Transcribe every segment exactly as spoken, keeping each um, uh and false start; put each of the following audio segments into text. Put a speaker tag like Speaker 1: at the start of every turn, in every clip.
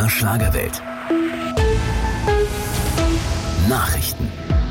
Speaker 1: der Schlagerwelt. Nachrichten.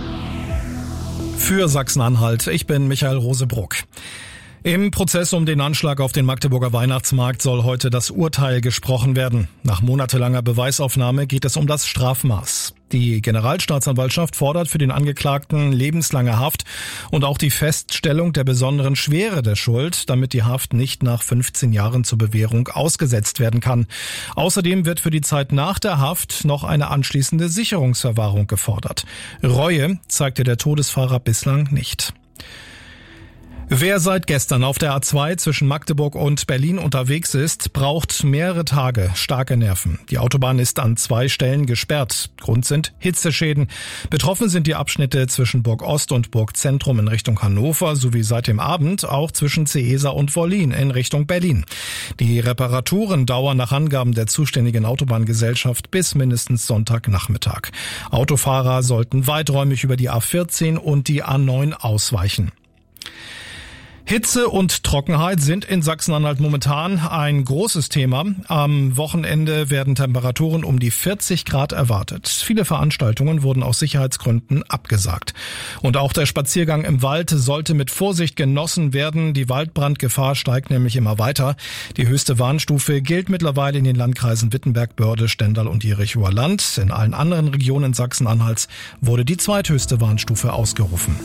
Speaker 2: Für Sachsen-Anhalt, ich bin Michael Rosebruck. Im Prozess um den Anschlag auf den Magdeburger Weihnachtsmarkt soll heute das Urteil gesprochen werden. Nach monatelanger Beweisaufnahme geht es um das Strafmaß. Die Generalstaatsanwaltschaft fordert für den Angeklagten lebenslange Haft und auch die Feststellung der besonderen Schwere der Schuld, damit die Haft nicht nach fünfzehn Jahren zur Bewährung ausgesetzt werden kann. Außerdem wird für die Zeit nach der Haft noch eine anschließende Sicherungsverwahrung gefordert. Reue zeigte der Todesfahrer bislang nicht. Wer seit gestern auf der A zwei zwischen Magdeburg und Berlin unterwegs ist, braucht mehrere Tage starke Nerven. Die Autobahn ist an zwei Stellen gesperrt. Grund sind Hitzeschäden. Betroffen sind die Abschnitte zwischen Burg Ost und Burg Zentrum in Richtung Hannover sowie seit dem Abend auch zwischen Ceesa und Wollin in Richtung Berlin. Die Reparaturen dauern nach Angaben der zuständigen Autobahngesellschaft bis mindestens Sonntagnachmittag. Autofahrer sollten weiträumig über die A vierzehn und die A neun ausweichen. Hitze und Trockenheit sind in Sachsen-Anhalt momentan ein großes Thema. Am Wochenende werden Temperaturen um die vierzig Grad erwartet. Viele Veranstaltungen wurden aus Sicherheitsgründen abgesagt. Und auch der Spaziergang im Wald sollte mit Vorsicht genossen werden. Die Waldbrandgefahr steigt nämlich immer weiter. Die höchste Warnstufe gilt mittlerweile in den Landkreisen Wittenberg, Börde, Stendal und Jerichower Land. In allen anderen Regionen Sachsen-Anhalts wurde die zweithöchste Warnstufe ausgerufen.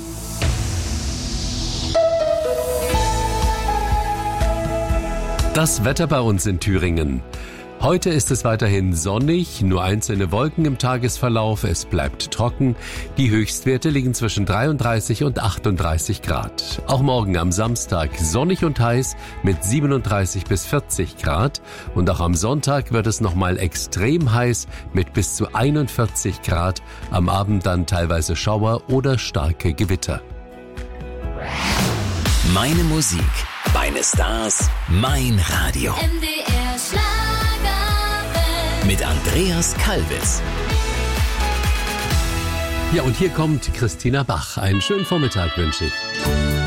Speaker 3: Das Wetter bei uns in Thüringen. Heute ist es weiterhin sonnig, nur einzelne Wolken im Tagesverlauf, es bleibt trocken. Die Höchstwerte liegen zwischen dreiunddreißig und achtunddreißig Grad. Auch morgen am Samstag sonnig und heiß mit siebenunddreißig bis vierzig Grad. Und auch am Sonntag wird es nochmal extrem heiß mit bis zu einundvierzig Grad. Am Abend dann teilweise Schauer oder starke Gewitter.
Speaker 1: Meine Musik, meine Stars, mein Radio.
Speaker 4: M D R Schlagerwelt.
Speaker 1: Mit Andreas Kalbitz.
Speaker 3: Ja, und hier kommt Christina Bach. Einen schönen Vormittag wünsche ich.